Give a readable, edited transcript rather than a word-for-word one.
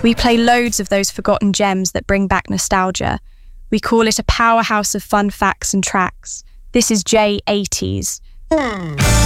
We play loads of those forgotten gems that bring back nostalgia. We call it a powerhouse of fun facts and tracks. This is J80s.